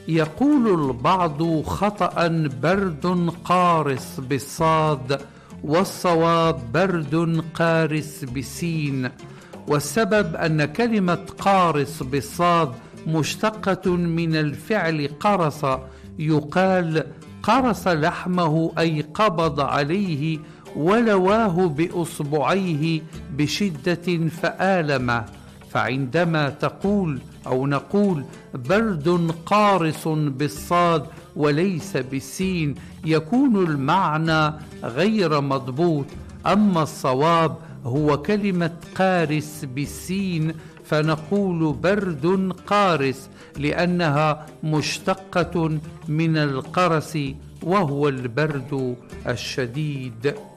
يقول البعض خطأ برد قارس بالصاد، والصواب برد قارس بالسين. والسبب أن كلمة قارس بالصاد مشتقة من الفعل قرص، يقال قرص لحمه أي قبض عليه ولواه بأصبعيه بشدة فآلمه. فعندما تقول أو نقول برد قارس بالصاد وليس بالسين يكون المعنى غير مضبوط. أما الصواب هو كلمة قارس بالسين، فنقول برد قارس لأنها مشتقة من القرس وهو البرد الشديد.